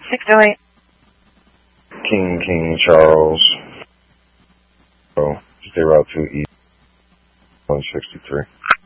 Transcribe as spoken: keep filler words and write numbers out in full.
six oh eight. King, King Charles. Oh, stay route two E one sixty-three.